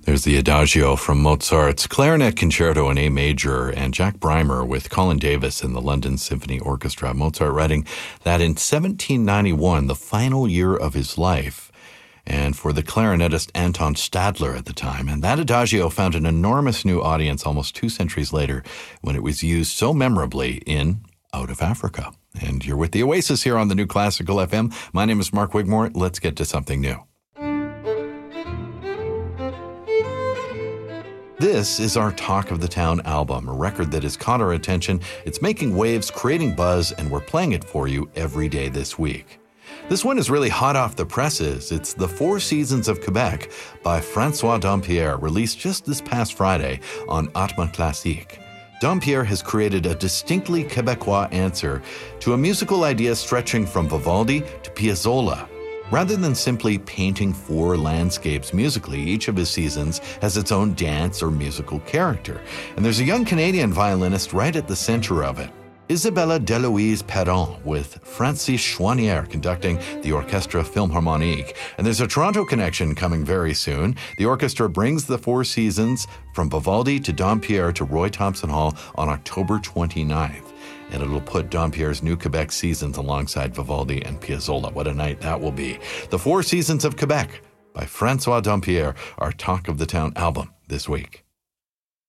There's the Adagio from Mozart's Clarinet Concerto in A Major, and Jack Brymer with Colin Davis and the London Symphony Orchestra. Mozart writing that in 1791, the final year of his life, and for the clarinetist Anton Stadler at the time. And that Adagio found an enormous new audience almost 2 centuries later when it was used so memorably in Out of Africa. And you're with the Oasis here on the New Classical FM. My name is Mark Wigmore. Let's get to something new. This is our Talk of the Town album, a record that has caught our attention. It's making waves, creating buzz, and we're playing it for you every day this week. This one is really hot off the presses. It's The Four Seasons of Quebec by François Dompierre, released just this past Friday on Atma Classique. Dompierre has created a distinctly Quebecois answer to a musical idea stretching from Vivaldi to Piazzolla. Rather than simply painting 4 landscapes musically, each of his seasons has its own dance or musical character. And there's a young Canadian violinist right at the center of it. Isabella Deloise Perron with Francis Chouanière conducting the Orchestre Philharmonique. And there's a Toronto connection coming very soon. The orchestra brings the 4 seasons from Vivaldi to Dompierre to Roy Thompson Hall on October 29th. And it'll put Dompierre's New Quebec seasons alongside Vivaldi and Piazzolla. What a night that will be. The Four Seasons of Quebec by François Dompierre, our Talk of the Town album this week.